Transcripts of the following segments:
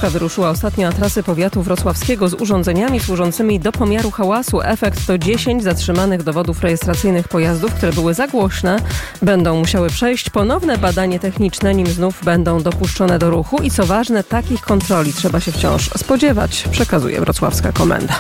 Wojewódzka wyruszyła ostatnio na trasy powiatu wrocławskiego z urządzeniami służącymi do pomiaru hałasu. Efekt to 10 zatrzymanych dowodów rejestracyjnych pojazdów, które były za głośne. Będą musiały przejść ponowne badanie techniczne, nim znów będą dopuszczone do ruchu. I co ważne, takich kontroli trzeba się wciąż spodziewać, przekazuje wrocławska komenda.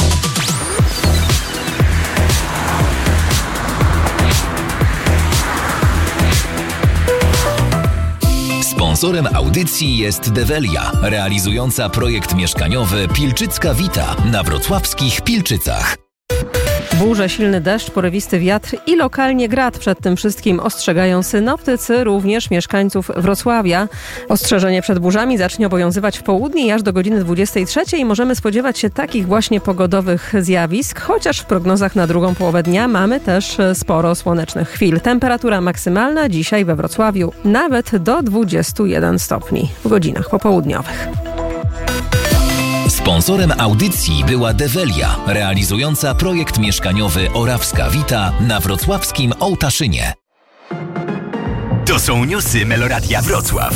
Sponsorem audycji jest Develia, realizująca projekt mieszkaniowy Pilczycka Vita na wrocławskich Pilczycach. Burze, silny deszcz, porywisty wiatr i lokalnie grad. Przed tym wszystkim ostrzegają synoptycy, również mieszkańców Wrocławia. Ostrzeżenie przed burzami zacznie obowiązywać w południe i aż do godziny 23 i możemy spodziewać się takich właśnie pogodowych zjawisk, chociaż w prognozach na drugą połowę dnia mamy też sporo słonecznych chwil. Temperatura maksymalna dzisiaj we Wrocławiu nawet do 21 stopni w godzinach popołudniowych. Sponsorem audycji była Develia, realizująca projekt mieszkaniowy Orawska Vita na wrocławskim Ołtaszynie. To są newsy Meloradia Wrocław.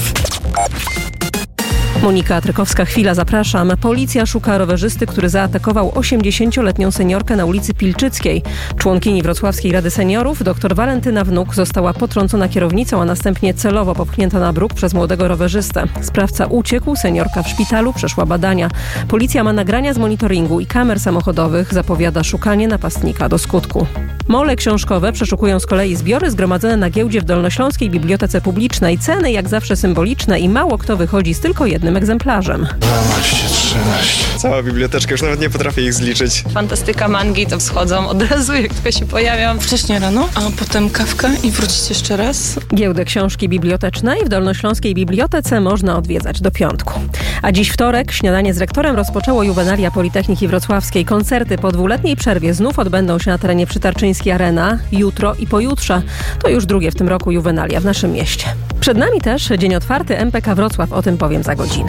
Monika Trykowska, chwila, zapraszam. Policja szuka rowerzysty, który zaatakował 80-letnią seniorkę na ulicy Pilczyckiej. Członkini Wrocławskiej Rady Seniorów, dr Walentyna Wnuk, została potrącona kierownicą, a następnie celowo popchnięta na bruk przez młodego rowerzystę. Sprawca uciekł, seniorka w szpitalu, przeszła badania. Policja ma nagrania z monitoringu i kamer samochodowych, zapowiada szukanie napastnika do skutku. Mole książkowe przeszukują z kolei zbiory zgromadzone na giełdzie w Dolnośląskiej Bibliotece Publicznej. Ceny jak zawsze symboliczne i mało kto wychodzi z tylko jednym egzemplarzem. 12, 13. Cała biblioteczka, już nawet nie potrafię ich zliczyć. Fantastyka, mangi to wschodzą od razu, jak tylko się pojawią. Wcześniej rano, a potem kawka i wrócić jeszcze raz. Giełdę książki bibliotecznej w Dolnośląskiej Bibliotece można odwiedzać do piątku. A dziś wtorek śniadanie z rektorem rozpoczęło Juwenalia Politechniki Wrocławskiej. Koncerty po dwuletniej przerwie znów odbędą się na terenie Przytarczyńskiej Arena jutro i pojutrze. To już drugie w tym roku Juwenalia w naszym mieście. Przed nami też dzień otwarty MPK Wrocław, o tym powiem za godzinę.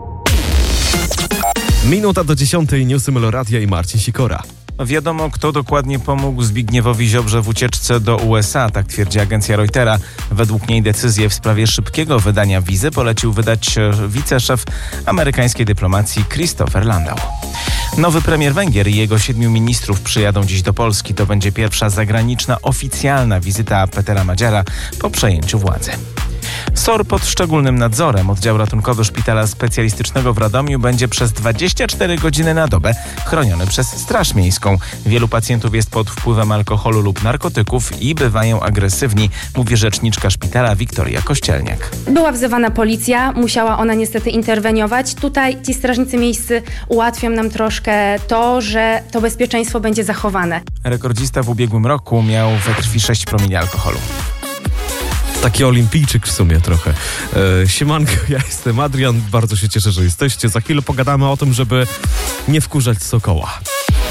Minuta do 10. Newsy Meloradia i Marcin Sikora. Wiadomo, kto dokładnie pomógł Zbigniewowi Ziobrze w ucieczce do USA, tak twierdzi agencja Reutera. Według niej decyzję w sprawie szybkiego wydania wizy polecił wydać wiceszef amerykańskiej dyplomacji Christopher Landau. Nowy premier Węgier i jego 7 ministrów przyjadą dziś do Polski. To będzie pierwsza zagraniczna oficjalna wizyta Petera Madziara po przejęciu władzy. SOR pod szczególnym nadzorem. Oddział ratunkowy Szpitala Specjalistycznego w Radomiu będzie przez 24 godziny na dobę chroniony przez Straż Miejską. Wielu pacjentów jest pod wpływem alkoholu lub narkotyków i bywają agresywni, mówi rzeczniczka szpitala Wiktoria Kościelniak. Była wzywana policja, musiała ona niestety interweniować. Tutaj ci strażnicy miejscy ułatwią nam troszkę to, że to bezpieczeństwo będzie zachowane. Rekordzista w ubiegłym roku miał we krwi 6 promili alkoholu. Taki olimpijczyk w sumie trochę. Siemanko, ja jestem Adrian, bardzo się cieszę, że jesteście. Za chwilę pogadamy o tym, żeby nie wkurzać Sokoła.